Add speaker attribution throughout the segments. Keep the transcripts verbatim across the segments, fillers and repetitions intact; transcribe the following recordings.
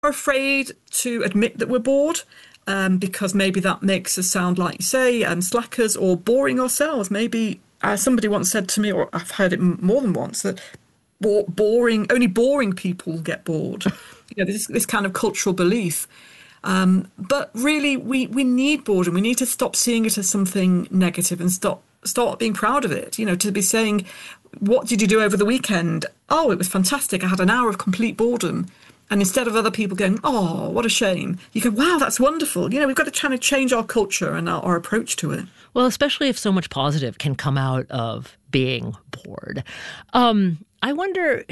Speaker 1: afraid to admit that we're bored. Um, because maybe that makes us sound, like you say, um, slackers or boring ourselves. Maybe uh, somebody once said to me, or I've heard it more than once, that bo- boring, only boring people get bored. You know, this, this kind of cultural belief. Um, but really, we, we need boredom. We need to stop seeing it as something negative and stop start being proud of it. You know, to be saying, what did you do over the weekend? Oh, it was fantastic. I had an hour of complete boredom. And instead of other people going, oh, what a shame, you go, wow, that's wonderful. You know, we've got to try to change our culture and our, our approach to it.
Speaker 2: Well, especially if so much positive can come out of being bored. Um, I wonder,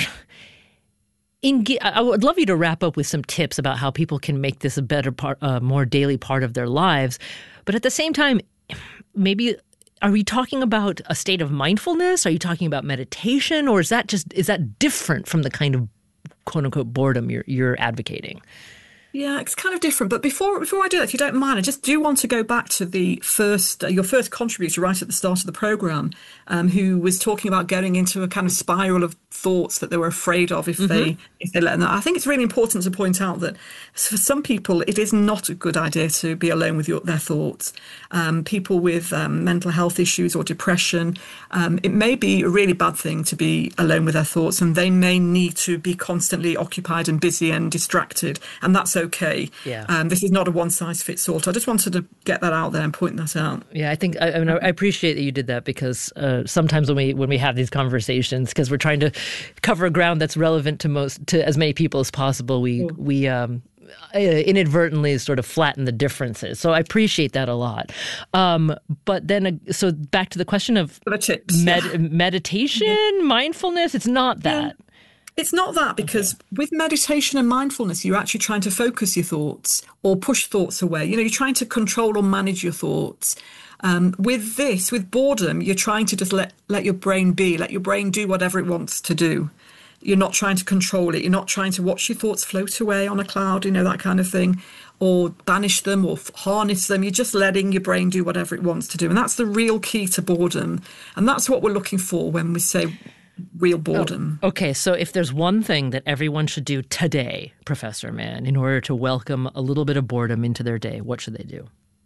Speaker 2: in, I would love you to wrap up with some tips about how people can make this a better part, uh, more daily part of their lives. But at the same time, maybe, are we talking about a state of mindfulness? Are you talking about meditation? Or is that just, is that different from the kind of quote unquote boredom you're you're advocating?
Speaker 1: Yeah, it's kind of different. But before before I do that, if you don't mind, I just do want to go back to the first, uh, your first contributor right at the start of the programme, um, who was talking about going into a kind of spiral of thoughts that they were afraid of if mm-hmm. they if they let them. I think it's really important to point out that for some people, it is not a good idea to be alone with your, their thoughts. Um, people with um, mental health issues or depression, um, it may be a really bad thing to be alone with their thoughts, and they may need to be constantly occupied and busy and distracted, and that's okay.
Speaker 2: Yeah.
Speaker 1: Um, this is not a one-size-fits-all. I just wanted to get that out there and point that out.
Speaker 2: Yeah, I think I, I, mean, I appreciate that you did that, because uh, sometimes when we when we have these conversations, because we're trying to cover ground that's relevant to most to as many people as possible, we mm. we um, inadvertently sort of flatten the differences. So I appreciate that a lot. Um, but then, uh, so back to the question of
Speaker 1: the tips,
Speaker 2: med-
Speaker 1: yeah.
Speaker 2: meditation, mm-hmm. mindfulness. It's not that.
Speaker 1: Yeah. It's not that, because okay. with meditation and mindfulness, you're actually trying to focus your thoughts or push thoughts away. You know, you're trying to control or manage your thoughts. Um, with this, with boredom, you're trying to just let, let your brain be, let your brain do whatever it wants to do. You're not trying to control it. You're not trying to watch your thoughts float away on a cloud, you know, that kind of thing, or banish them or harness them. You're just letting your brain do whatever it wants to do. And that's the real key to boredom. And that's what we're looking for when we say real boredom.
Speaker 2: Oh, okay, so if there's one thing that everyone should do today, Professor Mann, in order to welcome a little bit of boredom into their day, what should they do?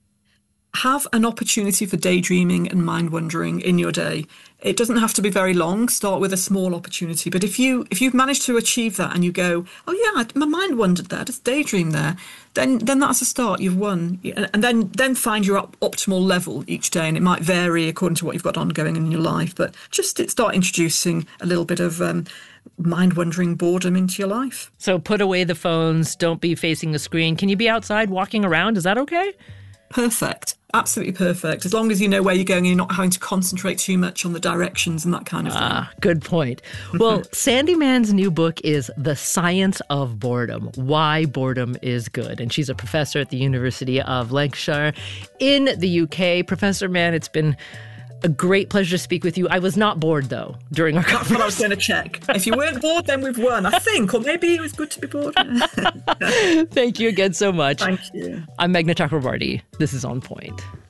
Speaker 1: Have an opportunity for daydreaming and mind-wandering in your day. It doesn't have to be very long. Start with a small opportunity. But if, you, if you've managed to achieve that and you go, oh yeah, my mind wandered there, just daydream there, then then that's a start. You've won. And then, then find your op- optimal level each day. And it might vary according to what you've got ongoing in your life. But just start introducing a little bit of um, mind-wandering boredom into your life.
Speaker 2: So put away the phones. Don't be facing the screen. Can you be outside walking around? Is that okay?
Speaker 1: Perfect. Absolutely perfect. As long as you know where you're going and you're not having to concentrate too much on the directions and that kind of thing.
Speaker 2: Ah, good point. Well, Sandi Mann's new book is The Science of Boredom, Why Boredom is Good. And she's a professor at the University of Lancashire in the U K. Professor Mann, it's been a great pleasure to speak with you. I was not bored, though, during our conversation.
Speaker 1: That's what I was going to check. If you weren't bored, then we've won, I think. Or maybe it was good to be bored.
Speaker 2: Thank you again so much.
Speaker 1: Thank you.
Speaker 2: I'm Meghna Chakrabarti. This is On Point.